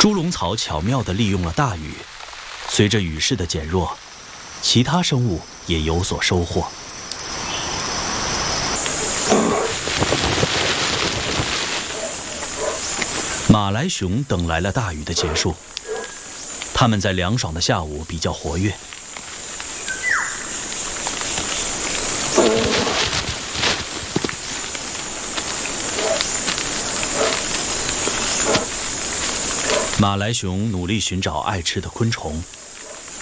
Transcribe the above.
猪笼草巧妙地利用了大雨，随着雨势的减弱，其他生物也有所收获。马来熊等来了大雨的结束，它们在凉爽的下午比较活跃。马来熊努力寻找爱吃的昆虫，